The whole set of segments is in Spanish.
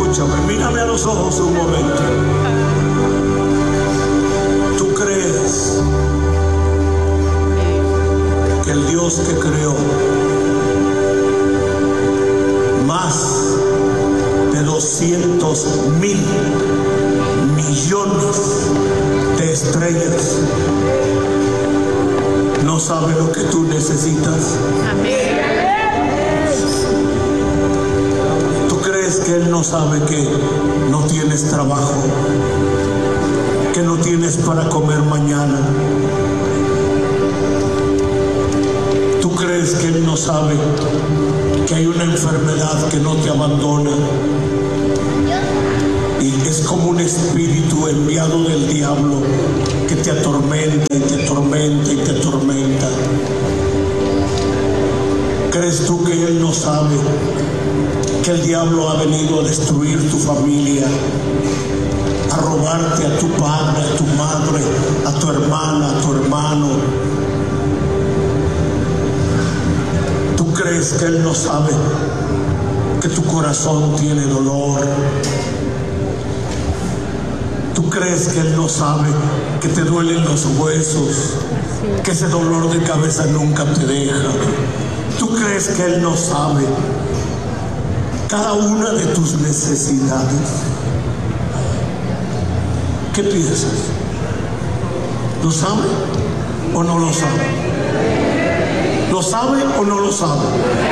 escúchame, mírame a los ojos un momento. ¿Tú crees que el Dios que creó más de 200,000 millones de estrellas no sabe lo que tú necesitas? ¿Tú crees que Él no sabe que no tienes trabajo, que no tienes para comer mañana? ¿Tú crees que Él no sabe que hay una enfermedad que no te abandona? Y es como un espíritu enviado del diablo que te atormenta y te atormenta y te atormenta. ¿Crees tú que Él no sabe que el diablo ha venido a destruir tu familia, a robarte a tu padre, a tu madre, a tu hermana, a tu hermano? ¿Tú crees que Él no sabe que tu corazón tiene dolor? ¿Tú crees que Él no sabe que te duelen los huesos, que ese dolor de cabeza nunca te deja? ¿Tú crees que Él no sabe cada una de tus necesidades? ¿Qué piensas? ¿Lo sabe o no lo sabe? ¿Lo sabe o no lo sabe?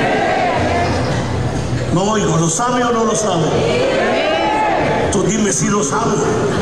No oigo, ¿lo sabe o no lo sabe? Tú dime si lo sabe.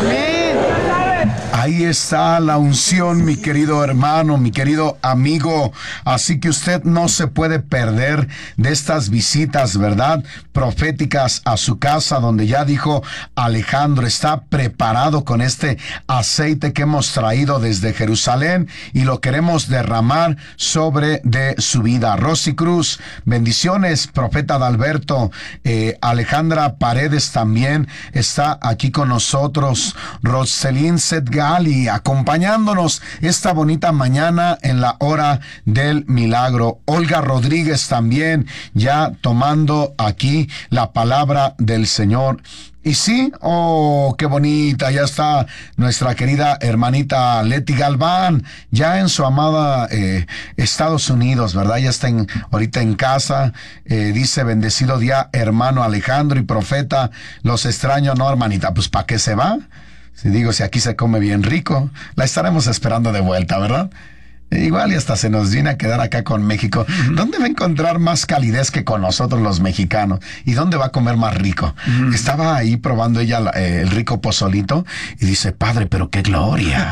Ahí está la unción, mi querido hermano, mi querido amigo. Así que usted no se puede perder de estas visitas, ¿verdad?, proféticas a su casa, donde ya dijo Alejandro, está preparado con este aceite que hemos traído desde Jerusalén y lo queremos derramar sobre de su vida. Rosy Cruz, bendiciones, profeta Adalberto. Alejandra Paredes también está aquí con nosotros. Roselín Setgali, acompañándonos esta bonita mañana en la hora del milagro. Olga Rodríguez también ya tomando aquí la palabra del Señor. Y sí, oh, qué bonita, ya está nuestra querida hermanita Leti Galván, ya en su amada Estados Unidos, ¿verdad? Ya está ahorita en casa, dice, bendecido día, hermano Alejandro y profeta, los extraño, ¿no, hermanita? Pues, ¿para qué se va? Si aquí se come bien rico, la estaremos esperando de vuelta, ¿verdad? Igual y hasta se nos viene a quedar acá con México. ¿Dónde va a encontrar más calidez que con nosotros los mexicanos? ¿Y dónde va a comer más rico? Estaba ahí probando ella el rico pozolito y dice, padre, pero qué gloria.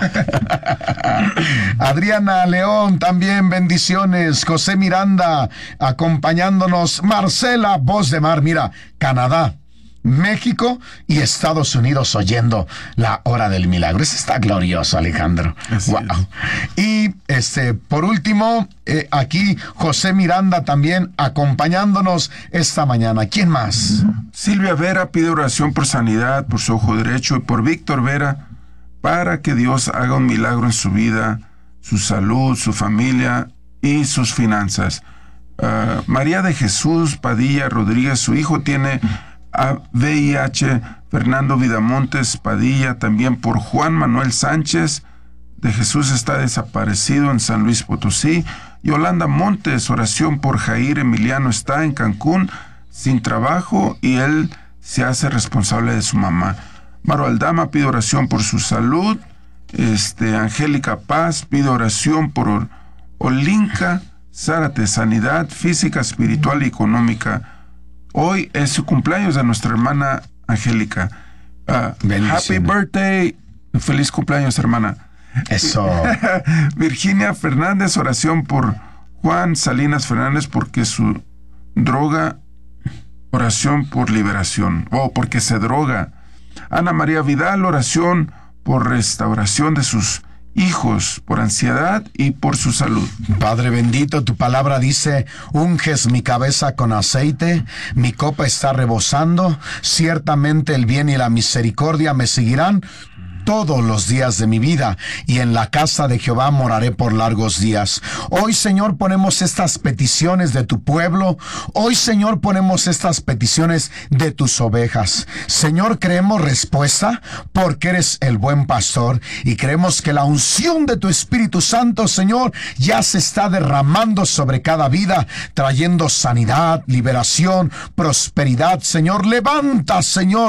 Adriana León, también bendiciones. José Miranda, acompañándonos. Marcela Voz de Mar, mira, Canadá, México y Estados Unidos oyendo la hora del milagro. Eso está glorioso, Alejandro. Wow. Y por último, aquí José Miranda también acompañándonos esta mañana. ¿Quién más? Silvia Vera pide oración por sanidad, por su ojo derecho, y por Víctor Vera, para que Dios haga un milagro en su vida, su salud, su familia y sus finanzas. María de Jesús Padilla Rodríguez, su hijo tiene VIH. Fernando Vidamontes Padilla, también por Juan Manuel Sánchez de Jesús, está desaparecido en San Luis Potosí. Yolanda Montes, oración por Jair Emiliano, está en Cancún sin trabajo y él se hace responsable de su mamá. Maro Aldama pide oración por su salud. Angélica Paz pide oración por Olinka Zárate, sanidad física, espiritual y económica. Hoy es su cumpleaños de nuestra hermana Angélica. Happy birthday. Feliz cumpleaños, hermana. Eso. Virginia Fernández, oración por Juan Salinas Fernández, porque su droga, oración por liberación. Porque se droga. Ana María Vidal, oración por restauración de sus hijos, por ansiedad y por su salud. Padre bendito, tu palabra dice, unges mi cabeza con aceite, mi copa está rebosando, ciertamente el bien y la misericordia me seguirán todos los días de mi vida, y en la casa de Jehová moraré por largos días. Hoy, Señor, ponemos estas peticiones de tu pueblo. Hoy, Señor, ponemos estas peticiones de tus ovejas. Señor, creemos respuesta porque eres el buen pastor, y creemos que la unción de tu Espíritu Santo, Señor, ya se está derramando sobre cada vida, trayendo sanidad, liberación, prosperidad. Señor, levanta,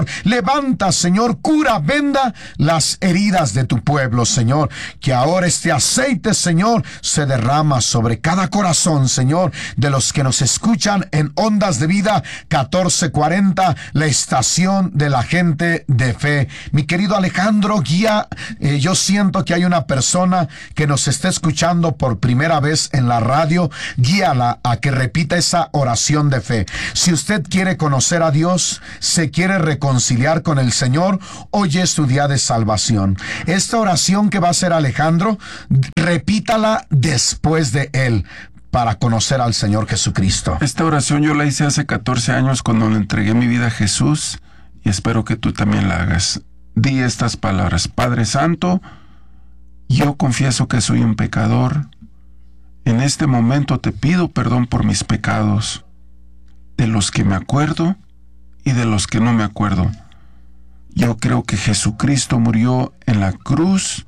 Señor, cura, venda las heridas de tu pueblo, Señor. Que ahora este aceite, Señor, se derrama sobre cada corazón, Señor, de los que nos escuchan en Ondas de Vida 1440, la estación de la gente de fe. Mi querido Alejandro, guía, yo siento que hay una persona que nos está escuchando por primera vez en la radio. Guíala a que repita esa oración de fe. Si usted quiere conocer a Dios, se quiere reconciliar con el Señor, hoy es tu día de salvación. Esta oración que va a hacer Alejandro, repítala después de él, para conocer al Señor Jesucristo. Esta oración yo la hice hace 14 años cuando le entregué mi vida a Jesús, y espero que tú también la hagas. Di estas palabras: Padre Santo, yo confieso que soy un pecador. En este momento te pido perdón por mis pecados, de los que me acuerdo y de los que no me acuerdo. Yo creo que Jesucristo murió en la cruz,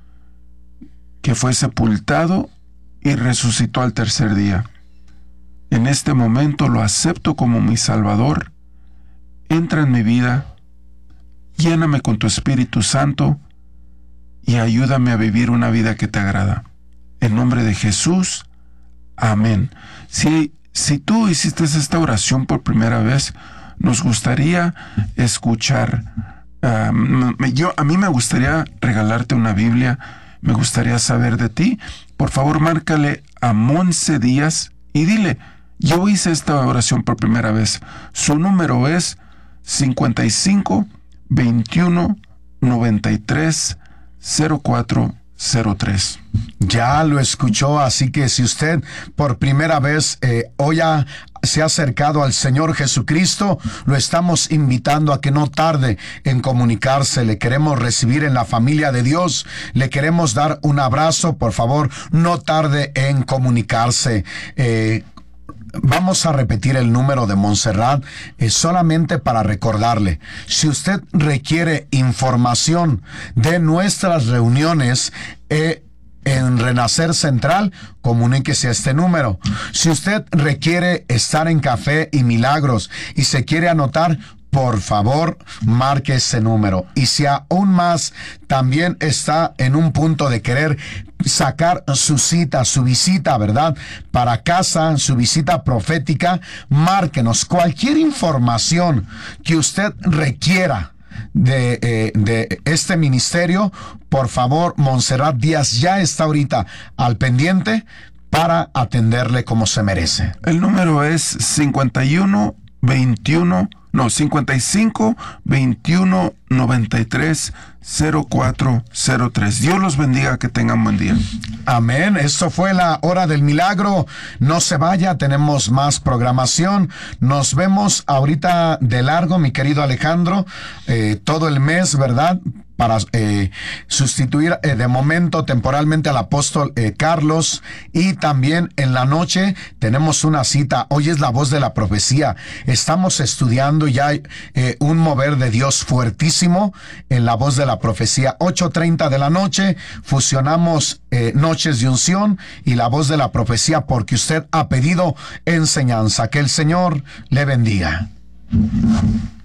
que fue sepultado y resucitó al tercer día. En este momento lo acepto como mi Salvador. Entra en mi vida, lléname con tu Espíritu Santo y ayúdame a vivir una vida que te agrada. En nombre de Jesús, amén. Si tú hiciste esta oración por primera vez, nos gustaría escuchar. A mí me gustaría regalarte una Biblia. Me gustaría saber de ti. Por favor, márcale a Monse Díaz y dile: yo hice esta oración por primera vez. Su número es 55 21 93 0403. Ya lo escuchó, así que si usted por primera vez hoy se ha acercado al Señor Jesucristo, lo estamos invitando a que no tarde en comunicarse. Le queremos recibir en la familia de Dios, le queremos dar un abrazo. Por favor, no tarde en comunicarse. Vamos a repetir el número de Montserrat solamente para recordarle. Si usted requiere información de nuestras reuniones en Renacer Central, comuníquese a este número. Si usted requiere estar en Café y Milagros y se quiere anotar, por favor, marque ese número. Y si aún más también está en un punto de querer sacar su cita, su visita, ¿verdad?, para casa, su visita profética, márquenos. Cualquier información que usted requiera de este ministerio, por favor, Montserrat Díaz ya está ahorita al pendiente para atenderle como se merece. El número es 55 21 93 0403. Dios los bendiga, que tengan buen día. Amén. Esto fue la hora del milagro. No se vaya, tenemos más programación. Nos vemos ahorita de largo, mi querido Alejandro, todo el mes, ¿verdad?, para sustituir de momento temporalmente al apóstol Carlos. Y también en la noche tenemos una cita. Hoy es la voz de la profecía. Estamos estudiando ya un mover de Dios fuertísimo en la voz de la profecía. 8:30 de la noche fusionamos Noches de Unción y la voz de la profecía, porque usted ha pedido enseñanza. Que el Señor le bendiga.